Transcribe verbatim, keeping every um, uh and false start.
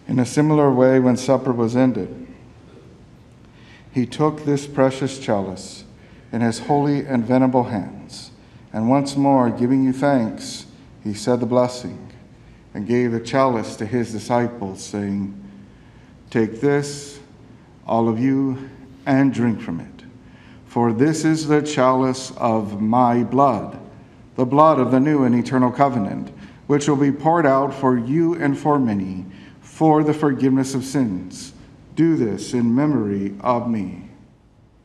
In a similar way, when supper was ended, he took this precious chalice in his holy and venerable hands, and once more, giving you thanks, he said the blessing, and gave the chalice to his disciples, saying, "Take this, all of you, and drink from it. For this is the chalice of my blood, the blood of the new and eternal covenant, which will be poured out for you and for many, for the forgiveness of sins. Do this in memory of me."